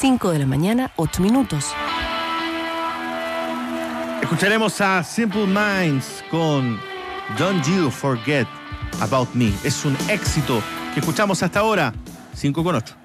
5 de la mañana, 8 minutos. Escucharemos a Simple Minds con Don't You Forget About Me. Es un éxito que escuchamos hasta ahora, 5:08.